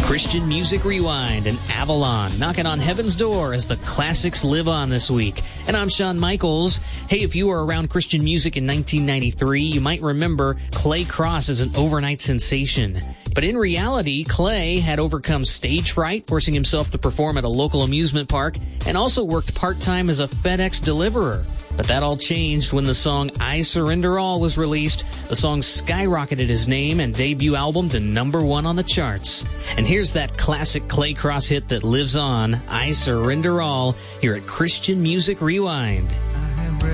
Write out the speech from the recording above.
Christian Music Rewind and Avalon knocking on heaven's door as the classics live on this week. And I'm Shawn Michaels. Hey, if you were around Christian music in 1993, you might remember Clay Cross as an overnight sensation. But in reality, Clay had overcome stage fright, forcing himself to perform at a local amusement park, and also worked part-time as a FedEx deliverer. But that all changed when the song I Surrender All was released. The song skyrocketed his name and debut album to #1 on the charts. And here's that classic Clay Cross hit that lives on, I Surrender All, here at Christian Music Rewind.